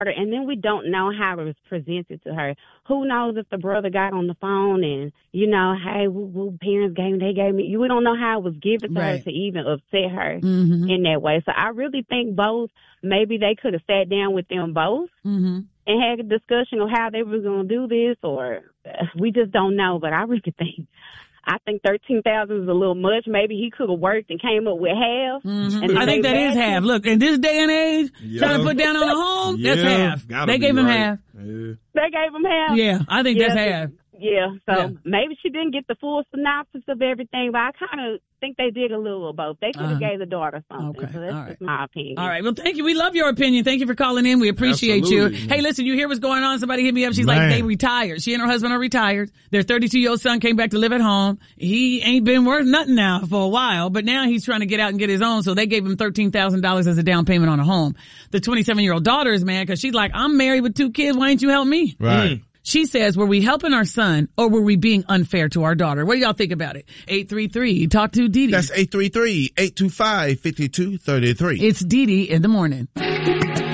and then we don't know how it was presented to her. Who knows if the brother got on the phone and, hey, parents gave me. We don't know how it was given to her to even upset her in that way. So I really think both, maybe they could have sat down with them both and had a discussion of how they were going to do this, or we just don't know. But I really think $13,000 is a little much. Maybe he could have worked and came up with half. And I think that is half. Look, in this day and age, trying to put down on a home, that's half. They gave him half. Yeah. They gave him half? Yeah, I think that's half. Yeah, so maybe she didn't get the full synopsis of everything, but I kind of think they did a little of both. They could have gave the daughter something, so that's just my opinion. All right, well, thank you. We love your opinion. Thank you for calling in. We appreciate you. Hey, listen, you hear what's going on? Somebody hit me up. She's like, they retired. She and her husband are retired. Their 32-year-old son came back to live at home. He ain't been worth nothing now for a while, but now he's trying to get out and get his own, so they gave him $13,000 as a down payment on a home. The 27-year-old daughter is mad because she's like, I'm married with 2 kids. Why ain't you help me? Right. She says, were we helping our son or were we being unfair to our daughter? What do y'all think about it? 833, talk to Dee Dee. That's 833-825-5233. It's Dee Dee in the morning.